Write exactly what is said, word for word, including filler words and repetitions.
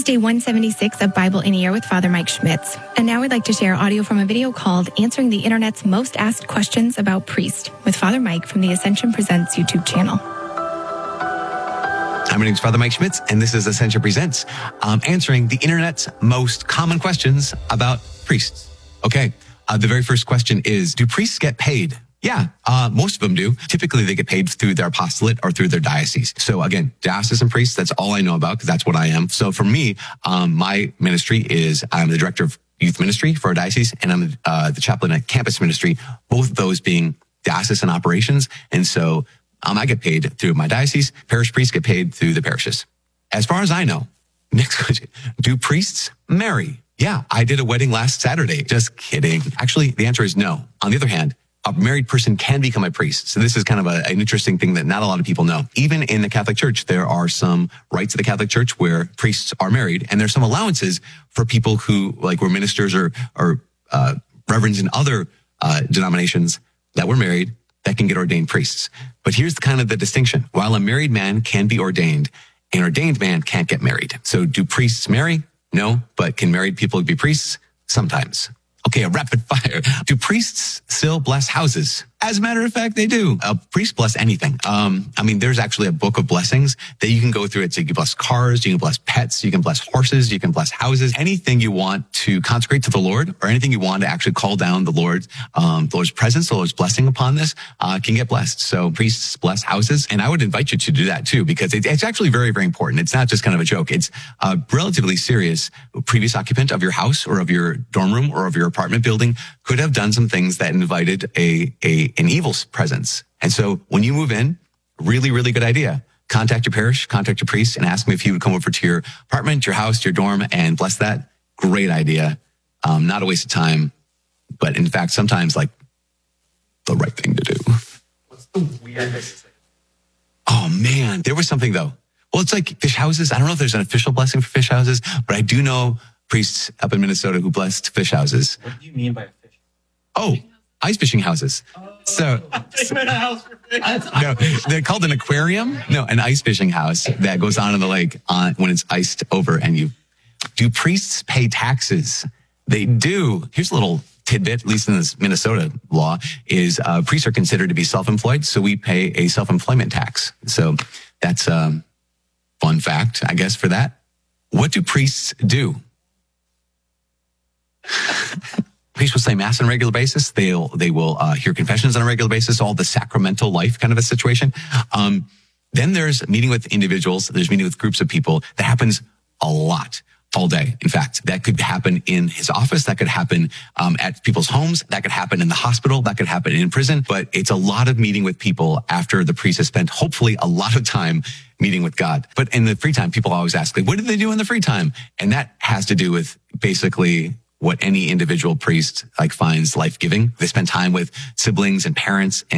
day one seventy-six of Bible in a Year with Father Mike Schmitz. And now we'd like to share audio from a video called Answering the Internet's Most Asked Questions About Priest with Father Mike from the Ascension Presents YouTube channel. Hi, my name is Father Mike Schmitz, and this is Ascension Presents, um, answering the Internet's most common questions about priests. Okay, uh, the very first question is, do priests get paid? Yeah, uh, most of them do. Typically, they get paid through their apostolate or through their diocese. So again, diocesan priests, that's all I know about because that's what I am. So for me, um, my ministry is I'm the director of youth ministry for our diocese, and I'm uh, the chaplain at campus ministry, both of those being diocesan operations. And so um, I get paid through my diocese. Parish priests get paid through the parishes. As far as I know, next question, do priests marry? Yeah, I did a wedding last Saturday. Just kidding. Actually, the answer is no. On the other hand, a married person can become a priest. So this is kind of a, an interesting thing that not a lot of people know. Even in the Catholic Church, there are some rites of the Catholic Church where priests are married, and there's some allowances for people who like were ministers or, or uh, reverends in other uh, denominations that were married that can get ordained priests. But here's the kind of the distinction. While a married man can be ordained, an ordained man can't get married. So do priests marry? No, but can married people be priests? Sometimes. Okay, a rapid fire. Do priests still bless houses? As a matter of fact, they do. A priest bless anything. Um, I mean, there's actually a book of blessings that you can go through. It's, you can bless cars, you can bless pets, you can bless horses, you can bless houses. Anything you want to consecrate to the Lord, or anything you want to actually call down the Lord, um, the Lord's presence, the Lord's blessing upon this, uh, can get blessed. So priests bless houses. And I would invite you to do that too, because it, it's actually very, very important. It's not just kind of a joke. It's uh, relatively serious. A previous occupant of your house or of your dorm room or of your apartment building could have done some things that invited a, a, an evil presence. And so when you move in, really, really good idea. Contact your parish, contact your priest, and ask him if he would come over to your apartment, your house, your dorm, and bless that. Great idea. Um, not a waste of time, but in fact, sometimes like the right thing to do. What's the weirdest? Oh man, there was something though. Well, it's like fish houses. I don't know if there's an official blessing for fish houses, but I do know priests up in Minnesota who blessed fish houses. What do you mean by a fish? Oh, ice fishing houses. Oh, so, they made a house for fish. no, they're called an aquarium. No, an ice fishing house that goes on in the lake on when it's iced over. And you do priests pay taxes? They do. Here's a little tidbit, at least in this Minnesota law, is uh, priests are considered to be self-employed, so we pay a self-employment tax. So that's a fun fact, I guess, for that. What do priests do? Priests will say mass on a regular basis. They'll, they will uh, hear confessions on a regular basis, all the sacramental life kind of a situation. Um, then there's meeting with individuals. There's meeting with groups of people. That happens a lot, all day. In fact, that could happen in his office. That could happen um, at people's homes. That could happen in the hospital. That could happen in prison. But it's a lot of meeting with people after the priest has spent, hopefully, a lot of time meeting with God. But in the free time, people always ask, like, what do they do in the free time? And that has to do with basically what any individual priest like finds life-giving. They spend time with siblings and parents and